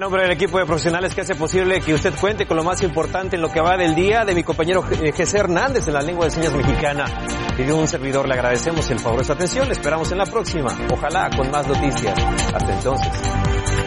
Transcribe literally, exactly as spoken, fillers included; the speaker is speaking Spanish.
nombre del equipo de profesionales que hace posible que usted cuente con lo más importante en lo que va del día, de mi compañero José Hernández en la lengua de señas mexicana y de un servidor, le agradecemos el favor de su atención. Le esperamos en la próxima, ojalá con más noticias. Hasta entonces.